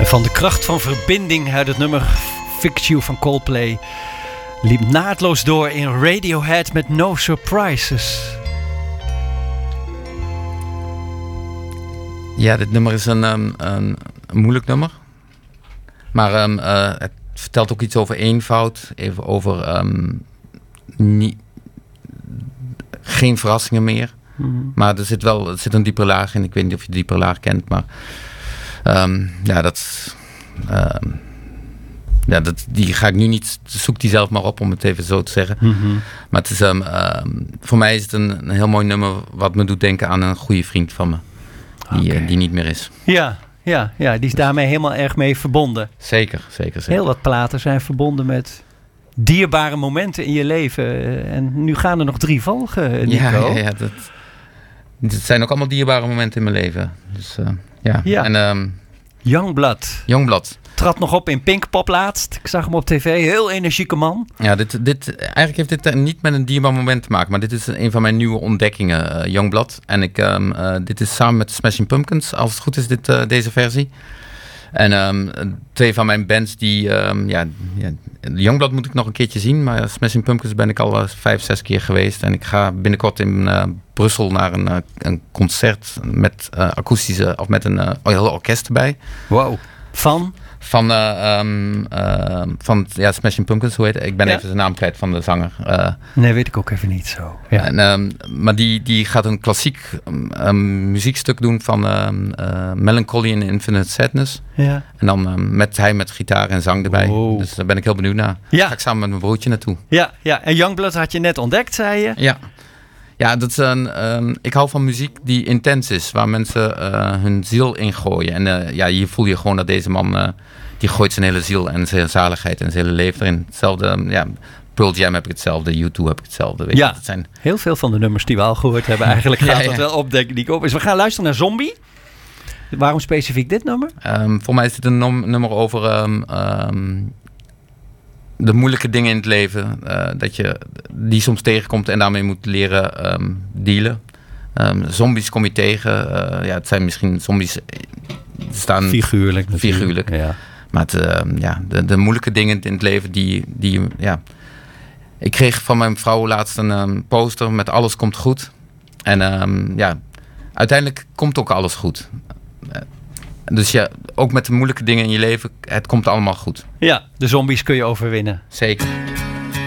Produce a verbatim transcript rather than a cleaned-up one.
Van de kracht van verbinding uit het nummer Fix You van Coldplay liep naadloos door in Radiohead met No Surprises. Ja, dit nummer is een, um, een, een moeilijk nummer. Maar um, uh, het vertelt ook iets over eenvoud. Even over um, nie, geen verrassingen meer. Mm-hmm. Maar er zit wel er zit een diepe laag in. Ik weet niet of je de diepe laag kent. Maar um, ja, dat, um, ja, dat, die ga ik nu niet... Zoek die zelf maar op, om het even zo te zeggen. Mm-hmm. Maar het is, um, um, voor mij is het een, een heel mooi nummer... wat me doet denken aan een goede vriend van me. Die, okay. uh, die niet meer is. Ja, ja, ja, die is daarmee helemaal erg mee verbonden. Zeker, zeker, zeker. Heel wat platen zijn verbonden met dierbare momenten in je leven. En nu gaan er nog drie volgen, Nico. Ja, ja, ja dat, dat zijn ook allemaal dierbare momenten in mijn leven. Dus uh, ja. ja. En, um, Youngblood. Youngblood. Trad nog op in Pinkpop laatst. Ik zag hem op tv. Heel energieke man. Ja, dit, dit, eigenlijk heeft dit niet met een dierbaar moment te maken. Maar dit is een van mijn nieuwe ontdekkingen, uh, Youngblood. En ik, um, uh, dit is samen met Smashing Pumpkins. Als het goed is, dit, uh, deze versie. En um, twee van mijn bands die... Um, ja, ja, Youngblood moet ik nog een keertje zien. Maar Smashing Pumpkins ben ik al uh, vijf, zes keer geweest. En ik ga binnenkort in uh, Brussel naar een, uh, een concert met uh, akoestische... Of met een uh, heel orkest erbij. Wow. Van... Van, uh, um, uh, van ja, Smashing Pumpkins, hoe heet het? Ik ben ja. even zijn naam kwijt van de zanger. Uh, nee, weet ik ook even niet zo. Ja. En, um, maar die, die gaat een klassiek um, muziekstuk doen van um, uh, Melancholy and Infinite Sadness. Ja. En dan um, met hij met gitaar en zang erbij. Wow. Dus daar ben ik heel benieuwd naar. Ja. Daar ga ik samen met mijn broertje naartoe. Ja, ja. En Youngblood had je net ontdekt, zei je? Ja. Ja, dat is een, um, ik hou van muziek die intens is, waar mensen uh, hun ziel in gooien. En uh, ja, hier voel je gewoon dat deze man, uh, die gooit zijn hele ziel en zijn zaligheid en zijn hele leven erin. Hetzelfde, um, ja, Pearl Jam heb ik hetzelfde, U twee heb ik hetzelfde. Weet ja, je, dat zijn... heel veel van de nummers die we al gehoord hebben eigenlijk gaat ja, ja. dat wel opdekken, Nico. Dus we gaan luisteren naar Zombie. Waarom specifiek dit nummer? Um, voor mij is dit een nom- nummer over... Um, um, de moeilijke dingen in het leven, uh, dat je die soms tegenkomt en daarmee moet leren um, dealen. Um, zombies kom je tegen. Uh, ja, het zijn misschien zombies staan figuurlijk. Figuurlijk. Ja. Maar het, uh, ja, de, de moeilijke dingen in het leven die, die ja. Ik kreeg van mijn vrouw laatst een um, poster met alles komt goed. En um, ja, uiteindelijk komt ook alles goed. Uh, Dus ja, ook met de moeilijke dingen in je leven, het komt allemaal goed. Ja, de zombies kun je overwinnen. Zeker.